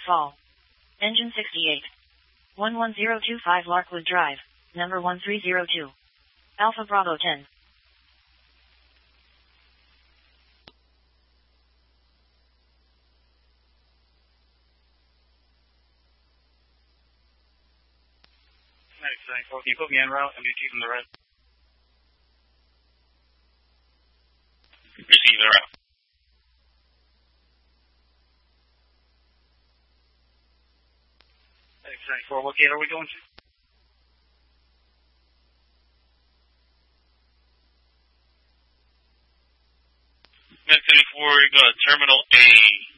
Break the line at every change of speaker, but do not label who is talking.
Fall. Engine 68. 11025 Larkwood Drive, number 1302. Alpha Bravo 10.
Thanks. Well, can you put me en route? I'm receiving the route.
Receiving the route.
Thanks. Well, what gate are we going to?
Med 74, we're going to Terminal A.